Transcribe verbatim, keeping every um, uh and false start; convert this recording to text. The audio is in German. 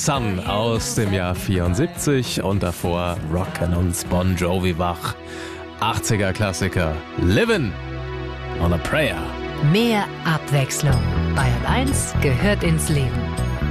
Sun aus dem Jahr vierundsiebzig und davor rocken uns Bon Jovi wach. achtziger Klassiker Livin' on a Prayer. Mehr Abwechslung. Bayern eins gehört ins Leben.